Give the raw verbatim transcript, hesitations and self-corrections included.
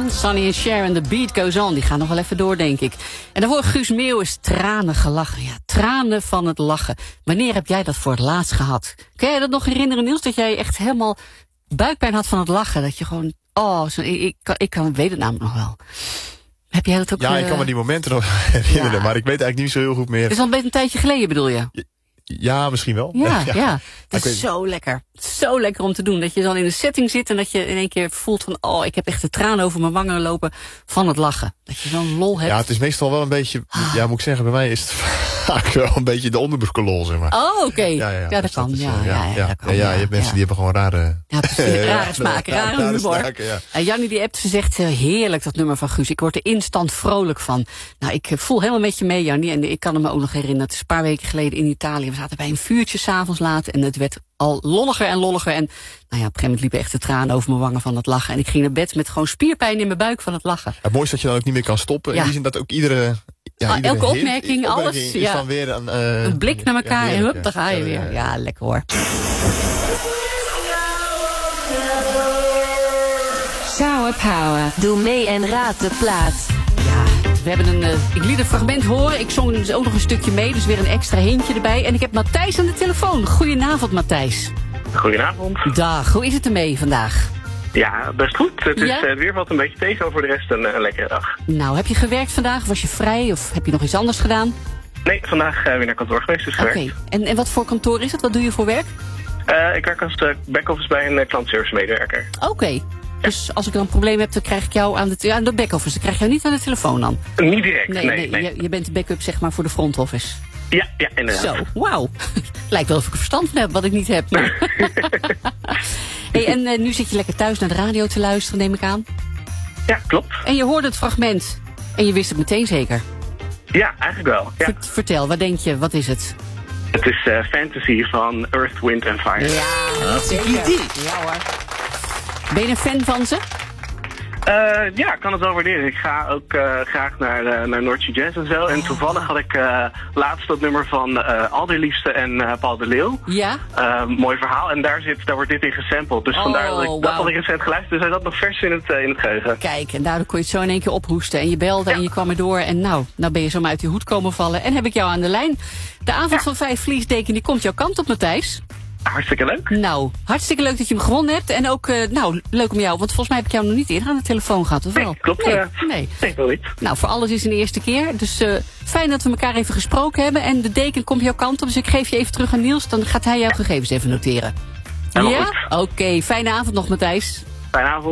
Sonny en Cher en The Beat Goes On. Die gaan nog wel even door, denk ik. En daarvoor Guus Meeuwis, tranen gelachen. Ja, tranen van het lachen. Wanneer heb jij dat voor het laatst gehad? Kun jij dat nog herinneren, Niels? Dat jij echt helemaal buikpijn had van het lachen? Dat je gewoon... Oh, zo, ik, ik, kan, ik kan, weet het namelijk nog wel. Heb jij dat ook... Ja, uh, ik kan me die momenten nog herinneren. Ja. Maar ik weet eigenlijk niet zo heel goed meer. Het is al een beetje een tijdje geleden, bedoel je? Ja, misschien wel. Ja, ja. ja. Het is weet... zo lekker. Zo lekker om te doen. Dat je dan in een setting zit en dat je in één keer voelt van... oh, ik heb echt de tranen over mijn wangen lopen van het lachen. Dat je zo'n lol hebt. Ja, het is meestal wel een beetje... Ah. Ja, moet ik zeggen, bij mij is het vaak wel een beetje de onderbroekenlol, zeg maar. Oh, oké. Okay. Ja, ja, ja. ja, dat dus kan. Dat is, ja, ja, ja, ja, ja, ja, dat kan. ja, Ja, je hebt mensen ja. die hebben gewoon rare... Ja, precies. Rare smaak, rare, rare humor. Smaken, ja. En Jannie die appt, ze zegt uh, heerlijk dat nummer van Guus. Ik word er instant vrolijk van. Nou, ik uh, voel helemaal met je mee, Jannie. En ik kan me ook nog herinneren, het is een paar weken geleden in Italië. We zaten bij een vuurtje s'avonds laat en het werd al lolliger en lolliger. En nou ja, op een gegeven moment liepen echt de tranen over mijn wangen van het lachen. En ik ging naar bed met gewoon spierpijn in mijn buik van het lachen. Het mooiste dat je dan ook niet meer kan stoppen. Ja. In die zin dat ook iedere... Ja, ah, elke opmerking, hint, alles. Is ja. dan weer een, uh, een blik naar elkaar ja, en hup, daar ga je ja, weer. Ja, ja. ja, lekker hoor. Shower Power. Doe mee en raad de plaat. Ja, we hebben een... Uh, ik liet een fragment horen. Ik zong dus ook nog een stukje mee. Dus weer een extra hintje erbij. En ik heb Matthijs aan de telefoon. Goedenavond, Matthijs. Goedenavond. Dag, hoe is het ermee vandaag? Ja, best goed. Het is ja? uh, weer wat een beetje tegen, maar voor de rest een, een lekkere dag. Nou, heb je gewerkt vandaag? Was je vrij of heb je nog iets anders gedaan? Nee, vandaag uh, weer naar kantoor geweest, dus gewerkt. Oké, okay. en, en wat voor kantoor is het? Wat doe je voor werk? Uh, ik werk als uh, back-office bij een uh, klantservice medewerker. Oké, okay. ja. Dus als ik dan een probleem heb, dan krijg ik jou aan de, aan de back-office. Dan krijg ik jou niet aan de telefoon dan? Niet direct, nee. nee. nee, nee. Je, je bent de backup zeg maar voor de front office. Ja, ja, inderdaad. Zo, wauw. Lijkt wel of ik er verstand van heb, wat ik niet heb. Maar... hey, en uh, nu zit je lekker thuis naar de radio te luisteren, neem ik aan. Ja, klopt. En je hoorde het fragment. En je wist het meteen zeker. Ja, eigenlijk wel. Ja. Vert, vertel, wat denk je? Wat is het? Het is uh, Fantasy van Earth, Wind and Fire. Ja, dat is een idee. Ja hoor. Ben je een fan van ze? Uh, ja, ik kan het wel waarderen. Ik ga ook uh, graag naar, uh, naar Noordse Jazz en zo. En toevallig had ik uh, laatst dat nummer van uh, Alderliefste en uh, Paul de Leeuw. Ja? Uh, mooi verhaal. En daar, zit, daar wordt dit in gesampled. Dus oh, vandaar dat ik wow. dat had ik recent geluisterd. Dus hij zat nog vers in het, uh, in het geheugen. Kijk, en daardoor kon je het zo in één keer ophoesten. En je belde ja. en je kwam erdoor. En nou, nou ben je zomaar uit je hoed komen vallen. En heb ik jou aan de lijn. De avond ja. van vijf Vliesdeken, die komt jouw kant op, Matthijs. Hartstikke leuk. Nou, hartstikke leuk dat je hem gewonnen hebt. En ook, uh, nou, leuk om jou, want volgens mij heb ik jou nog niet eerder aan de telefoon gehad, of wel? Nee, klopt. Nee, uh, nee. nee wel niet. Nou, voor alles is een eerste keer. Dus uh, fijn dat we elkaar even gesproken hebben. En de deken komt jouw kant op, dus ik geef je even terug aan Niels. Dan gaat hij jouw gegevens even noteren. Helemaal ja? goed. Oké, okay, fijne avond nog, Matthijs. Fijne avond.